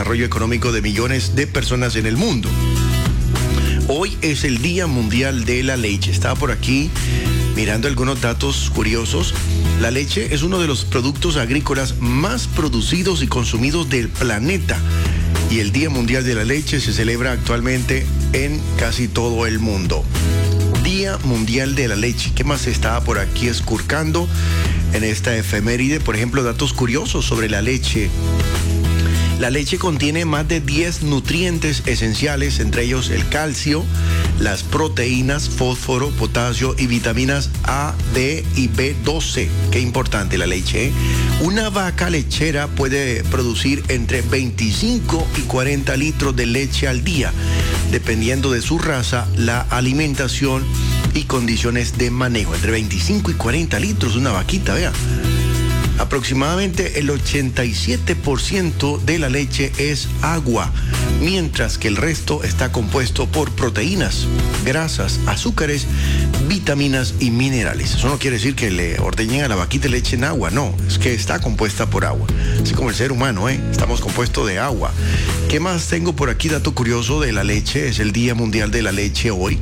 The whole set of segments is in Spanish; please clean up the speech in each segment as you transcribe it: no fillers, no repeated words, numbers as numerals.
desarrollo económico de millones de personas en el mundo. Hoy es el Día Mundial de la Leche. Estaba por aquí mirando algunos datos curiosos. La leche es uno de los productos agrícolas más producidos y consumidos del planeta. Y el Día Mundial de la Leche se celebra actualmente en casi todo el mundo. Día Mundial de la Leche. ¿Qué más estaba por aquí escurcando en esta efeméride? Por ejemplo, datos curiosos sobre la leche. La leche contiene más de 10 nutrientes esenciales, entre ellos el calcio, las proteínas, fósforo, potasio y vitaminas A, D y B12. Qué importante la leche, ¿eh? Una vaca lechera puede producir entre 25 y 40 litros de leche al día, dependiendo de su raza, la alimentación y condiciones de manejo. Entre 25 y 40 litros una vaquita, vea. Aproximadamente el 87% de la leche es agua, mientras que el resto está compuesto por proteínas, grasas, azúcares, vitaminas y minerales. Eso no quiere decir que le ordeñen a la vaquita y le echen agua, no, es que está compuesta por agua. Así como el ser humano, estamos compuestos de agua. ¿Qué más tengo por aquí? Dato curioso de la leche, es el Día Mundial de la Leche hoy.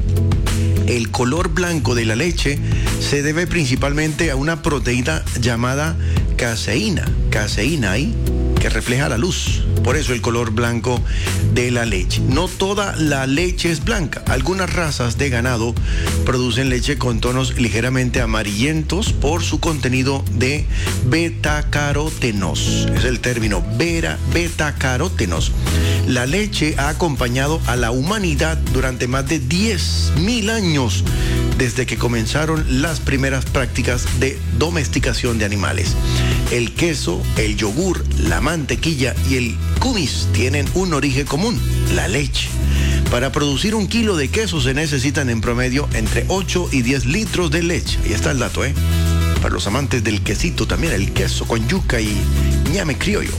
El color blanco de la leche se debe principalmente a una proteína llamada caseína ahí, que refleja la luz. Por eso el color blanco de la leche. No toda la leche es blanca. Algunas razas de ganado producen leche con tonos ligeramente amarillentos por su contenido de betacarótenos. Es el término, betacarótenos. La leche ha acompañado a la humanidad durante más de 10.000 años, desde que comenzaron las primeras prácticas de domesticación de animales. El queso, el yogur, la mantequilla y el kumis tienen un origen común, la leche. Para producir 1 kilo de queso se necesitan en promedio entre 8 y 10 litros de leche. Ahí está el dato, Para los amantes del quesito también, el queso con yuca y ñame criollo.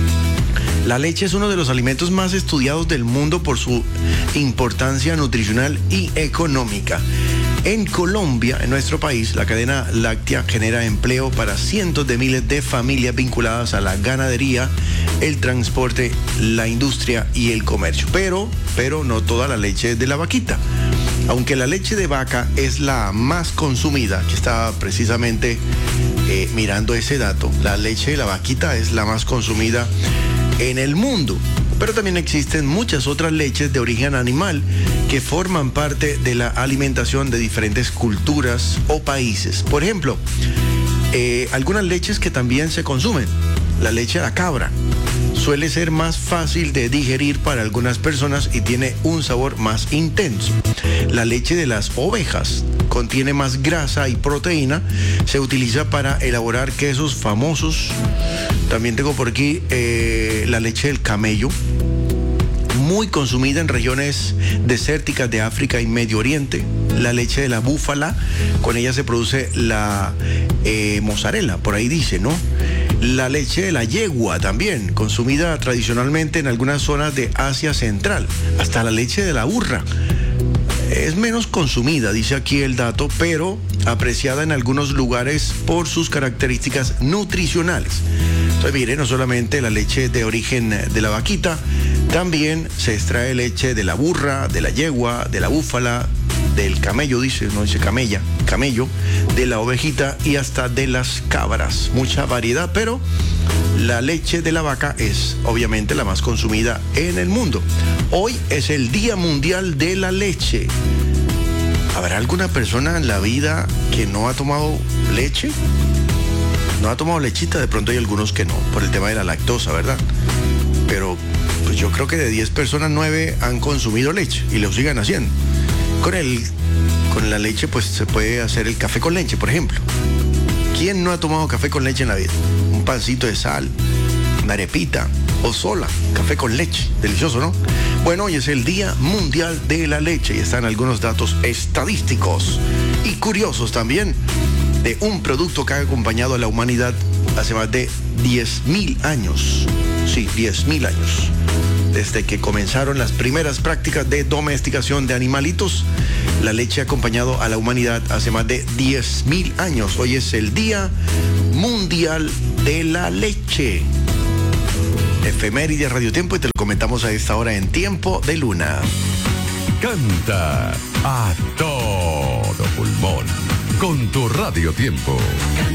La leche es uno de los alimentos más estudiados del mundo por su importancia nutricional y económica. En Colombia, en nuestro país, la cadena láctea genera empleo para cientos de miles de familias vinculadas a la ganadería, el transporte, la industria y el comercio. Pero no toda la leche es de la vaquita. Aunque la leche de vaca es la más consumida, que estaba precisamente mirando ese dato, la leche de la vaquita es la más consumida en el mundo. Pero también existen muchas otras leches de origen animal que forman parte de la alimentación de diferentes culturas o países. Por ejemplo, algunas leches que también se consumen. La leche de la cabra suele ser más fácil de digerir para algunas personas y tiene un sabor más intenso. La leche de las ovejas contiene más grasa y proteína. Se utiliza para elaborar quesos famosos. También tengo por aquí la leche del camello, muy consumida en regiones desérticas de África y Medio Oriente. La leche de la búfala, con ella se produce la mozzarella, por ahí dice, ¿no? La leche de la yegua también, consumida tradicionalmente en algunas zonas de Asia Central. Hasta la leche de la burra es menos consumida, dice aquí el dato, pero apreciada en algunos lugares por sus características nutricionales. Entonces, mire, no solamente la leche de origen de la vaquita, también se extrae leche de la burra, de la yegua, de la búfala, del camello, no dice camella, camello, de la ovejita y hasta de las cabras. Mucha variedad, pero la leche de la vaca es obviamente la más consumida en el mundo. Hoy es el Día Mundial de la Leche. ¿Habrá alguna persona en la vida que no ha tomado leche? ¿No ha tomado lechita? De pronto hay algunos que no, por el tema de la lactosa, ¿verdad? Pero pues yo creo que de 10 personas, 9 han consumido leche y lo sigan haciendo. Con la leche pues se puede hacer el café con leche, por ejemplo. ¿Quién no ha tomado café con leche en la vida? Un pancito de sal, una arepita o sola, café con leche. Delicioso, ¿no? Bueno, hoy es el Día Mundial de la Leche y están algunos datos estadísticos y curiosos también de un producto que ha acompañado a la humanidad hace más de 10.000 años. Sí, 10.000 años. Desde que comenzaron las primeras prácticas de domesticación de animalitos, la leche ha acompañado a la humanidad hace más de 10.000 años. Hoy es el Día Mundial de la Leche. efeméride Radio Tiempo y te lo comentamos a esta hora en Tiempo de Luna. Canta a todo pulmón con tu Radio Tiempo.